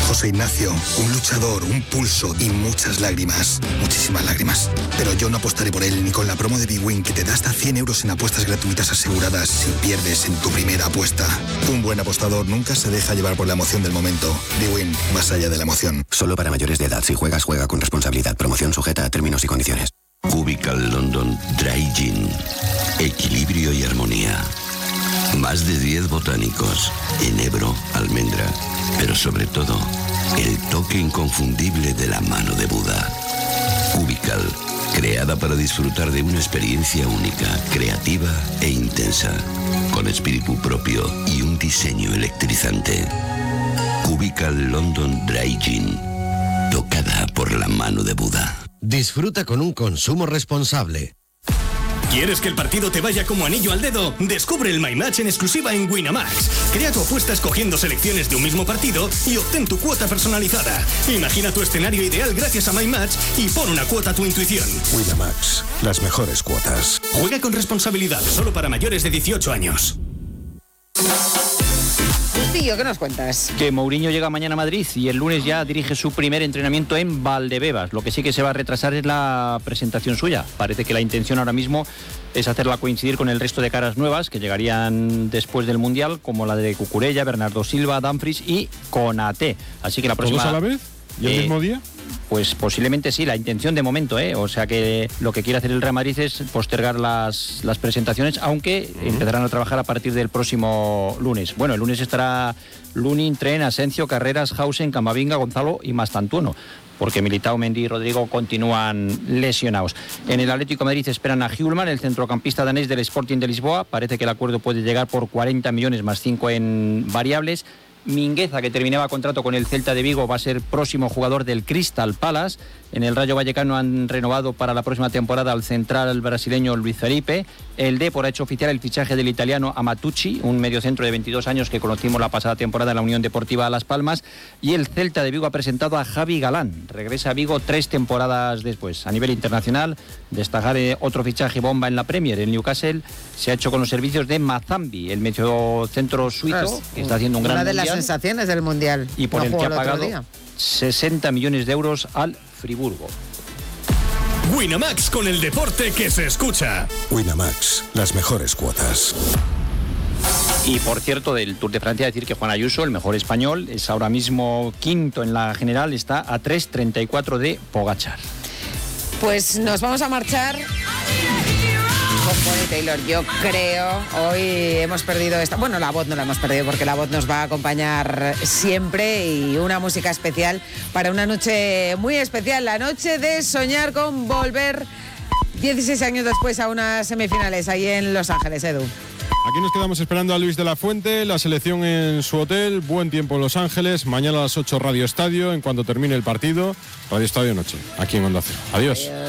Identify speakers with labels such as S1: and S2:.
S1: José Ignacio, un luchador, un pulso y muchas lágrimas. Muchísimas lágrimas. Pero yo no apostaré por él ni con la promo de bwin que te da hasta 100 euros en apuestas gratuitas aseguradas si pierdes en tu primera apuesta. Un buen apostador nunca se deja llevar por la emoción del momento. bwin, más allá de la emoción.
S2: Solo para mayores de edad. Si juegas, juega con responsabilidad. Promoción sujeta a términos y condiciones.
S3: Cubical London Dry Gin. Equilibrio y armonía. Más de 10 botánicos. Enebro, almendra. Pero sobre todo, el toque inconfundible de la mano de Buda. Cubical. Creada para disfrutar de una experiencia única, creativa e intensa. Con espíritu propio y un diseño electrizante. Cubical London Dry Gin. Tocada por la mano de Buda.
S4: Disfruta con un consumo responsable.
S5: ¿Quieres que el partido te vaya como anillo al dedo? Descubre el My Match en exclusiva en Winamax. Crea tu apuesta escogiendo selecciones de un mismo partido y obtén tu cuota personalizada. Imagina tu escenario ideal gracias a My Match y pon una cuota a tu intuición.
S6: Winamax, las mejores cuotas.
S5: Juega con responsabilidad, solo para mayores de 18 años.
S7: Tío, ¿qué nos cuentas?
S8: Que Mourinho llega mañana a Madrid y el lunes ya dirige su primer entrenamiento en Valdebebas. Lo que sí que se va a retrasar es la presentación suya. Parece que la intención ahora mismo es hacerla coincidir con el resto de caras nuevas que llegarían después del Mundial, como la de Cucurella, Bernardo Silva, Dumfries y Konaté. Así que la próxima...
S9: ¿Todos a la vez? ¿Y el mismo día?
S8: Pues posiblemente sí, la intención de momento, O sea que lo que quiere hacer el Real Madrid es postergar las presentaciones, aunque empezarán a trabajar a partir del próximo lunes. Bueno, el lunes estará Lunin, Tren, Asencio, Carreras, Hausen, Camavinga, Gonzalo y Mastantuono, porque Militao, Mendy y Rodrigo continúan lesionados. En el Atlético de Madrid esperan a Hjulmand, el centrocampista danés del Sporting de Lisboa. Parece que el acuerdo puede llegar por 40 millones más 5 en variables. Mingueza, que terminaba contrato con el Celta de Vigo, va a ser próximo jugador del Crystal Palace. En el Rayo Vallecano han renovado para la próxima temporada al central brasileño Luis Felipe. El Depor ha hecho oficial el fichaje del italiano Amatucci, un mediocentro de 22 años que conocimos la pasada temporada en la Unión Deportiva Las Palmas. Y el Celta de Vigo ha presentado a Javi Galán. Regresa a Vigo 3 temporadas después. A nivel internacional, destacar otro fichaje bomba en la Premier. El Newcastle se ha hecho con los servicios de Mazambi, el mediocentro suizo, que está haciendo un gran mundial.
S7: Una de las sensaciones del Mundial.
S8: Y por el que ha pagado 60 millones de euros al Friburgo.
S5: Winamax, con el deporte que se escucha.
S6: Winamax, las mejores cuotas.
S8: Y por cierto, del Tour de Francia, decir que Juan Ayuso, el mejor español, es ahora mismo quinto en la general, está a 3:34 de Pogačar.
S7: Pues nos vamos a marchar con Bonnie Taylor. Yo creo, hoy hemos perdido esta... Bueno, la voz no la hemos perdido porque la voz nos va a acompañar siempre, y una música especial para una noche muy especial, la noche de soñar con volver 16 años después a unas semifinales ahí en Los Ángeles, Edu.
S9: Aquí nos quedamos esperando a Luis de la Fuente, la selección en su hotel, buen tiempo en Los Ángeles, mañana a las 8 Radio Estadio, en cuanto termine el partido, Radio Estadio Noche, aquí en Onda Cero. Adiós.